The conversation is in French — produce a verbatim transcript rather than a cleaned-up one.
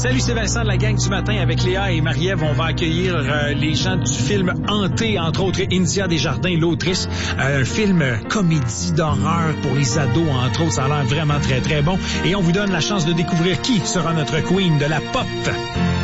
Salut, c'est Vincent de la gang du matin avec Léa et Marie-Ève. On va accueillir euh, les gens du film Hanté, entre autres India Desjardins, l'autrice. Euh, un film euh, comédie d'horreur pour les ados, entre autres. Ça a l'air vraiment très, très bon. Et on vous donne la chance de découvrir qui sera notre queen de la pop.